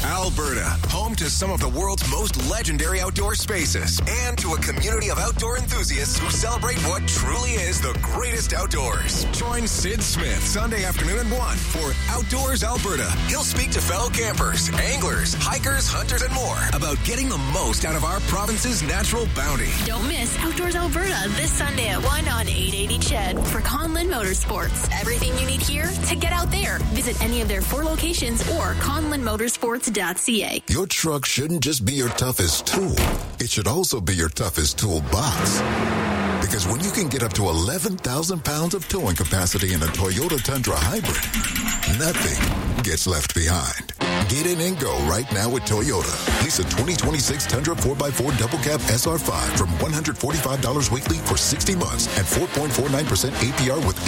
Alberta, home to some of the world's most legendary outdoor spaces and to a community of outdoor enthusiasts who celebrate what truly is the greatest outdoors. Join Sid Smith Sunday afternoon at 1 for Outdoors Alberta. He'll speak to fellow campers, anglers, hikers, hunters, and more about getting the most out of our province's natural bounty. Don't miss Outdoors Alberta this Sunday at 1 on 880 CHED for Conlin Motorsports. Everything you need here to get out there. Visit any of their 4 locations or conlinmotorsports.ca. Your truck shouldn't just be your toughest tool. It should also be your toughest toolbox. Because when you can get up to 11,000 pounds of towing capacity in a Toyota Tundra Hybrid, nothing gets left behind. Get in and go right now with Toyota. Lease a 2026 Tundra 4x4 Double Cab SR5 from $145 weekly for 60 months at 4.49% APR with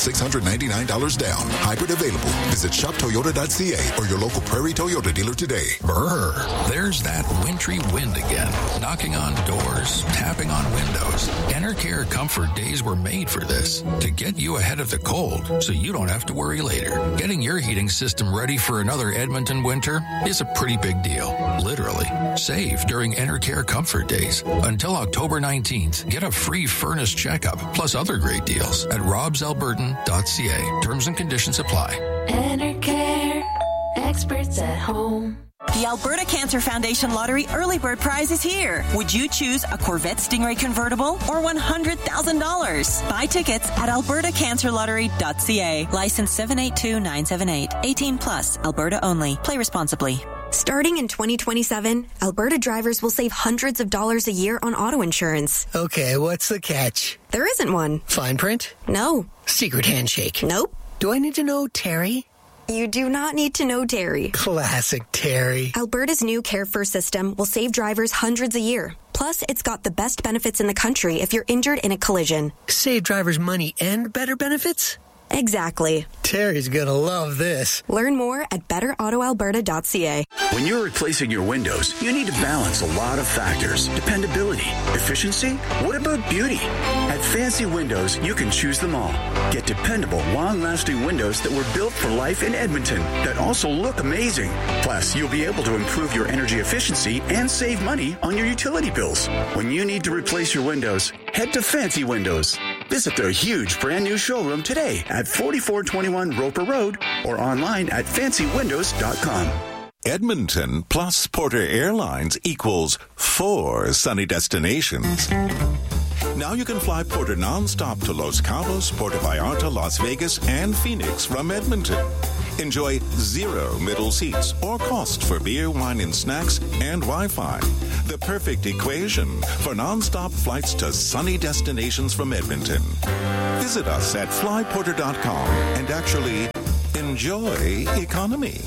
$8,699 down. Hybrid available. Visit shoptoyota.ca or your local Prairie Toyota dealer today. Brr, there's that wintry wind again, knocking on doors, tapping on windows. Enercare Comfort Days were made for this, to get you ahead of the cold so you don't have to worry later. Getting your heating system ready for another Edmonton winter is a pretty big deal. Literally. Save during Enercare Comfort Days. Until October 19th, get a free furnace checkup plus other great deals at robsalbertan.ca. Terms and conditions apply. Enercare, experts at home. The Alberta Cancer Foundation Lottery Early Bird Prize is here. Would you choose a Corvette Stingray convertible or $100,000? Buy tickets at albertacancerlottery.ca. License 782978. 18 plus. Alberta only. Play responsibly. Starting in 2027, Alberta drivers will save hundreds of dollars a year on auto insurance. Okay, what's the catch? There isn't one. Fine print? No. Secret handshake? Nope. Do I need to know Terry? You do not need to know Terry. Classic Terry. Alberta's new Care First system will save drivers hundreds a year. Plus, it's got the best benefits in the country if you're injured in a collision. Save drivers money and better benefits? Exactly. Terry's gonna love this. Learn more at betterautoalberta.ca. When you're replacing your windows, you need to balance a lot of factors. Dependability, efficiency, what about beauty? At Fancy Windows, you can choose them all. Get dependable, long-lasting windows that were built for life in Edmonton that also look amazing. Plus, you'll be able to improve your energy efficiency and save money on your utility bills. When you need to replace your windows, head to Fancy Windows. Visit their huge brand new showroom today at 4421 Roper Road or online at fancywindows.com. Edmonton plus Porter Airlines equals 4 sunny destinations. Now you can fly Porter nonstop to Los Cabos, Puerto Vallarta, Las Vegas, and Phoenix from Edmonton. Enjoy 0 middle seats or cost for beer, wine, and snacks and Wi-Fi. The perfect equation for nonstop flights to sunny destinations from Edmonton. Visit us at flyporter.com and actually enjoy economy.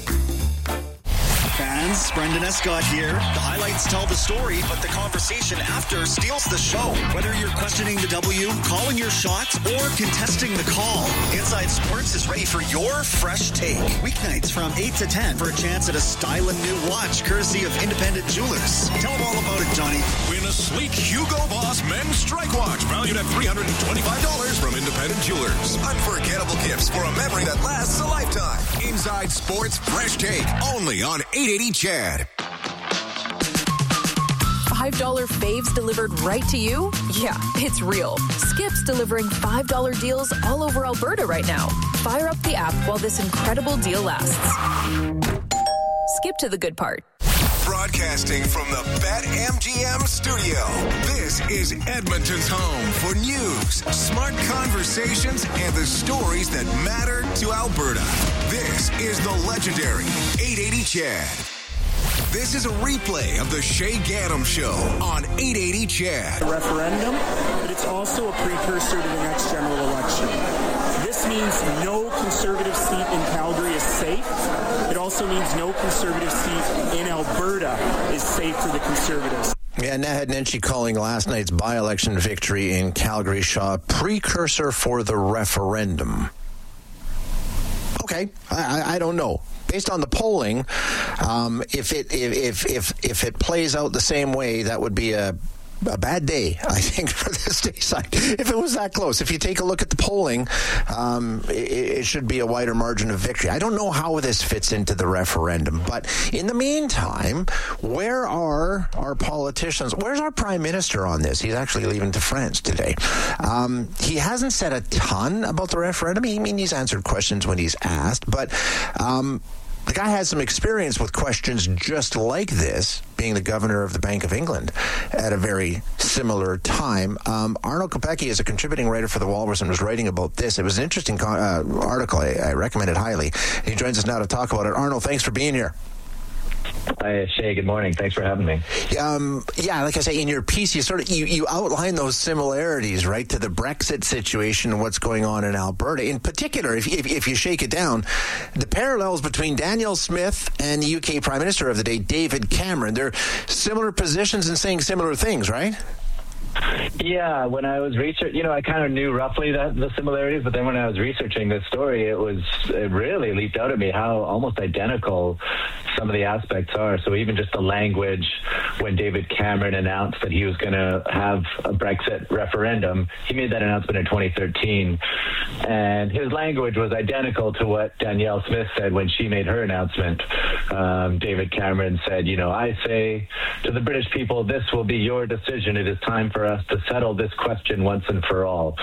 Fans, Brendan Escott here. The highlights tell the story, but the conversation after steals the show. Whether you're questioning the W, calling your shots, or contesting the call, Inside Sports is ready for your fresh take. Weeknights from 8 to 10 for a chance at a styling new watch courtesy of Independent Jewelers. Tell them all about it, Johnny. Win a sleek Hugo Boss men's strike watch valued at $325 from Independent Jewelers. Unforgettable gifts for a memory that lasts a lifetime. Inside Sports Fresh Take, only on 880 CHED. $5 faves delivered right to you? Yeah, it's real. Skip's delivering $5 deals all over Alberta right now. Fire up the app while this incredible deal lasts. Skip to the good part. Broadcasting from the BetMGM studio, this is Edmonton's home for news, smart conversations, and the stories that matter to Alberta. This is the legendary 880 CHED. This is a replay of the Shay Gaddam Show on 880 CHED. A referendum, but it's also a precursor to the next general election. This means no Conservative seat in Calgary is safe. It also means no Conservative seat in Alberta is safe for the Conservatives. Yeah, Naheed Nenshi calling last night's by-election victory in Calgary Shaw precursor for the referendum. Okay, I don't know. Based on the polling, if it plays out the same way, that would be a a bad day, I think, for the state side. If it was that close, if you take a look at the polling, it should be a wider margin of victory. I don't know how this fits into the referendum, but in the meantime, where are our politicians? Where's our prime minister on this? He's actually leaving to France today. He hasn't said a ton about the referendum. He's answered questions when he's asked, but the guy has some experience with questions just like this, being the governor of the Bank of England at a very similar time. Arnold Kopecky is a contributing writer for The Walrus and was writing about this. It was an interesting article. I recommend it highly. He joins us now to talk about it. Arnold, thanks for being here. Hi, Shay. Good morning. Thanks for having me. Like I say, in your piece, you outline those similarities, right, to the Brexit situation and what's going on in Alberta. In particular, if you shake it down, the parallels between Danielle Smith and the UK Prime Minister of the day, David Cameron. They're similar positions and saying similar things, right? Yeah, when I was researching, I kind of knew roughly the similarities, but then when I was researching this story, it really leaped out at me how almost identical some of the aspects are. So even just the language when David Cameron announced that he was going to have a Brexit referendum, he made that announcement in 2013, and his language was identical to what Danielle Smith said when she made her announcement. David Cameron said, I say to the British people, this will be your decision. It is time for us to settle this question once and for all.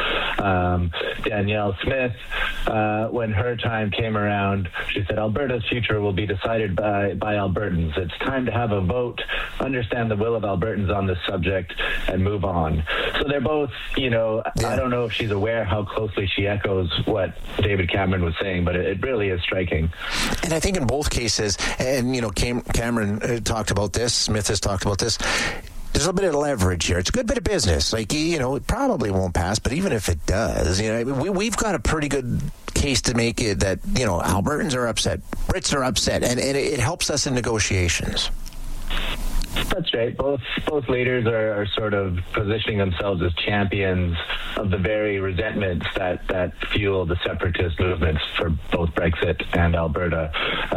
Danielle Smith, when her time came around, she said, Alberta's future will be decided by Albertans. It's time to have a vote, understand the will of Albertans on this subject, and move on. So they're both, I don't know if she's aware how closely she echoes what David Cameron was saying, but it really is striking. And I think in both cases, and, Cameron talked about this, Smith has talked about this, there's a bit of leverage here. It's a good bit of business. It probably won't pass, but even if it does, we've got a pretty good case to make it that, Albertans are upset, Brits are upset, and it helps us in negotiations. That's right. Both leaders are sort of positioning themselves as champions of the very resentments that fuel the separatist movements for both Brexit and Alberta.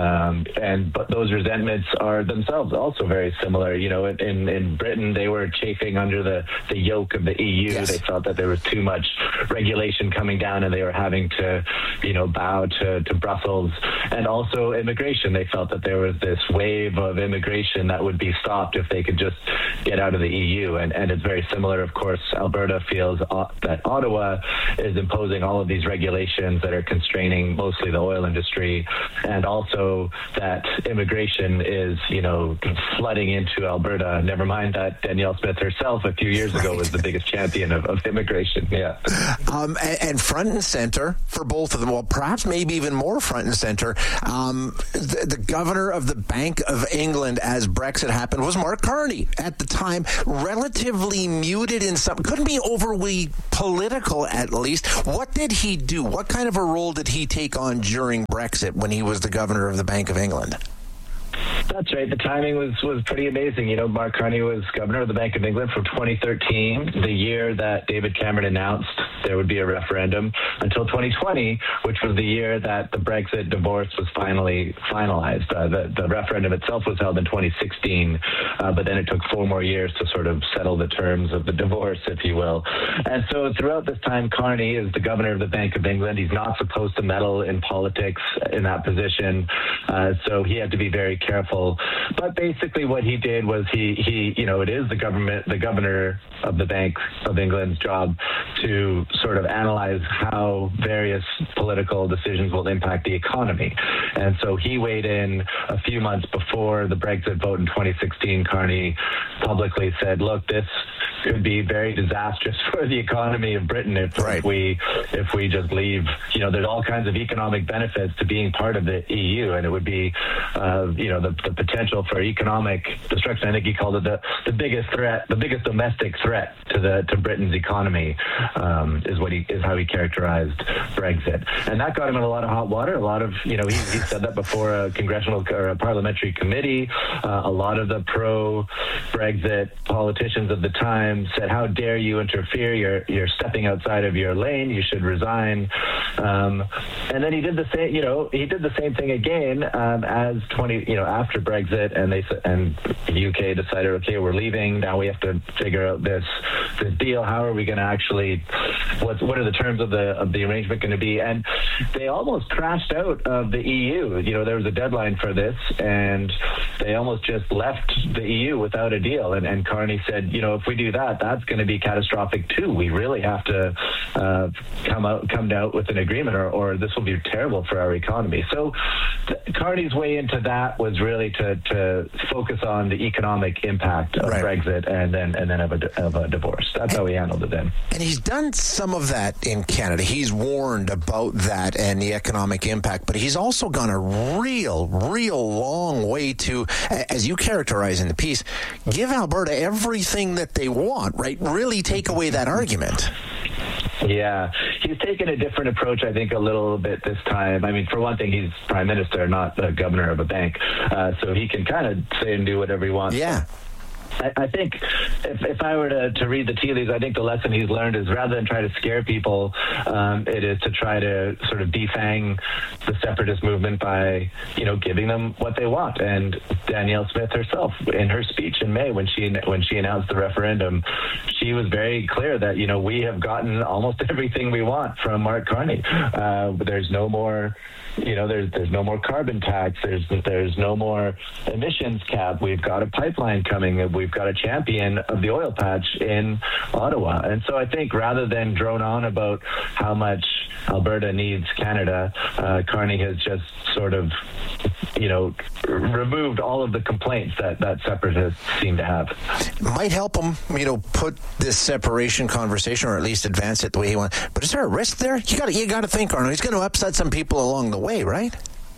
But those resentments are themselves also very similar. In Britain, they were chafing under the yoke of the EU. Yes. They felt that there was too much regulation coming down and they were having to, bow to Brussels. And also immigration. They felt that there was this wave of immigration that would be stopped if they could just get out of the EU. And it's very similar, of course. Alberta feels that Ottawa is imposing all of these regulations that are constraining mostly the oil industry, and also that immigration is, flooding into Alberta. Never mind that Danielle Smith herself a few years ago was the biggest champion of immigration. Yeah. And front and center for both of them, well, perhaps maybe even more front and center, the governor of the Bank of England as Brexit happened was Mark Carney. At the time, relatively muted in some, couldn't be overly political at least. What did he do? What kind of a role did he take on during Brexit when he was the governor of the Bank of England? That's right. The timing was pretty amazing. Mark Carney was governor of the Bank of England from 2013, the year that David Cameron announced there would be a referendum, until 2020, which was the year that the Brexit divorce was finally finalized. The referendum itself was held in 2016, but then it took 4 more years to sort of settle the terms of the divorce, if you will. And so throughout this time, Carney is the governor of the Bank of England. He's not supposed to meddle in politics in that position, so he had to be very careful. But basically what he did was he it is the governor of the Bank of England's job to sort of analyze how various political decisions will impact the economy. And so he weighed in a few months before the Brexit vote in 2016. Carney publicly said, look, this could be very disastrous for the economy of Britain if we just leave. There's all kinds of economic benefits to being part of the EU, and it would be the potential for economic destruction. I think he called it the biggest threat, the biggest domestic threat to Britain's economy, is how he characterized Brexit. And that got him in a lot of hot water. A lot of, he said that before a congressional or a parliamentary committee. A lot of the pro-Brexit politicians of the time said, how dare you interfere? You're stepping outside of your lane. You should resign. And then he did the same, he did the same thing again after after Brexit, and the UK decided, okay, we're leaving. Now we have to figure out this deal. How are we going to actually? What are the terms of the arrangement going to be? And they almost crashed out of the EU. You know, there was a deadline for this, and they almost just left the EU without a deal. And Carney said, you know, if we do that, that's going to be catastrophic too. We really have to come out with an agreement, or this will be terrible for our economy. So Carney's way into that was really to focus on the economic impact of Brexit and then of a divorce. That's how he handled it then. And he's done some of that in Canada. He's warned about that and the economic impact, but he's also gone a real long way to, as you characterize in the piece, give Alberta everything that they want, right? Really take away that argument. Yeah, he's taken a different approach, I think, a little bit this time. I mean, for one thing, he's prime minister, not the governor of a bank, so he can kind of say and do whatever he wants. Yeah. I think if I were to read the tea leaves, I think the lesson he's learned is rather than try to scare people, it is to try to sort of defang the separatist movement by, you know, giving them what they want. And Danielle Smith herself, in her speech in May when she announced the referendum, she was very clear that, you know, we have gotten almost everything we want from Mark Carney. There's no more. You know, there's no more carbon tax. There's no more emissions cap. We've got a pipeline coming. We've got a champion of the oil patch in Ottawa. And so I think rather than drone on about how much Alberta needs Canada, Carney has just sort of, you know, removed all of the complaints that separatists seem to have. Might help him, you know, put this separation conversation, or at least advance it the way he wants. But is there a risk there? You got to think, Arnold. He's going to upset some people along the way, right?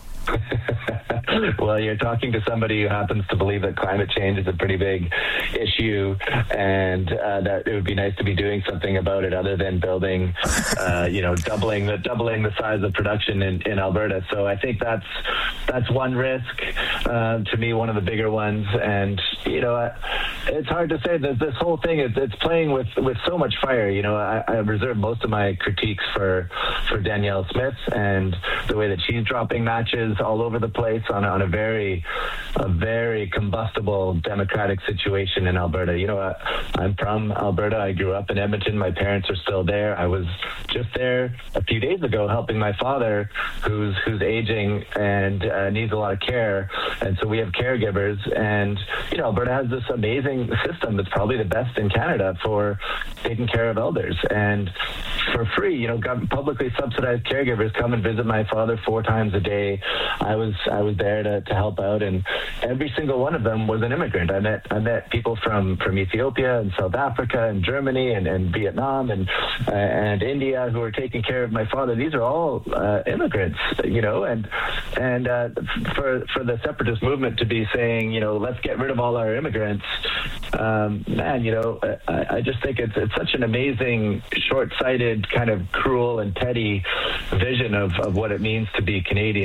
Well, you're talking to somebody who happens to believe that climate change is a pretty big issue, and that it would be nice to be doing something about it other than building, you know, doubling the size of production in Alberta. So I think that's one risk. To me, one of the bigger ones. And you know, it's hard to say that this whole thing it's playing with so much fire. You know, I reserve most of my critiques for Danielle Smith and the way that she's dropping matches all over the place on a very combustible democratic situation in Alberta. You know, I'm from Alberta. I grew up in Edmonton. My parents are still there. I was just there a few days ago helping my father, who's aging and needs a lot of care. And so we have caregivers. And you know, Alberta has this amazing system that's probably the best in Canada for taking care of elders and for free. You know, publicly subsidized caregivers come and visit my father 4 times a day. I was there to help out, and every single one of them was an immigrant. I met people from Ethiopia and South Africa and Germany and Vietnam and India who were taking care of my father. These are all immigrants, you know, and for the separatist movement to be saying, you know, let's get rid of all our immigrants, man, you know, I just think it's such an amazing, short-sighted, kind of cruel and petty vision of what it means to be Canadian.